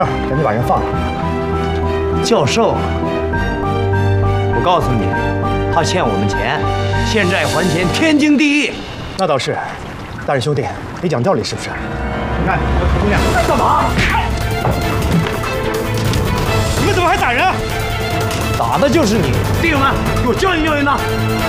赶紧把人放了。 教授，我告诉你，他欠我们钱，欠债还钱天经地义。 那倒是，大人兄弟，你讲道理是不是？你看，姑娘， 干嘛？你们怎么还打人啊？ 打的就是你，弟兄们，给我教训教训他。